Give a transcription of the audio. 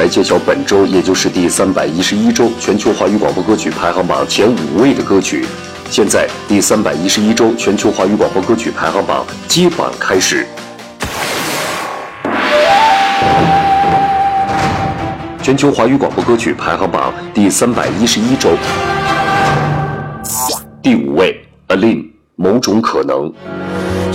来揭晓本周，也就是第311周全球华语广播歌曲排行榜前5位的歌曲。现在，第311周全球华语广播歌曲排行榜揭榜开始。全球华语广播歌曲排行榜第311周，第5位 ，Aline， 某种可能。